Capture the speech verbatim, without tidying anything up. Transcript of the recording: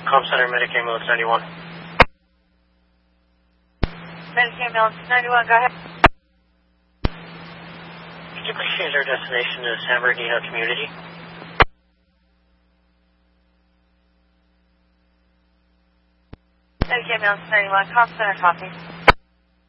Com Center, Medicaid Ambulance ninety-one. Medicaid Ambulance ninety-one, go ahead. Could you please change our destination to San Bernardino Community? Medicaid Ambulance ninety-one, Com Center, copy.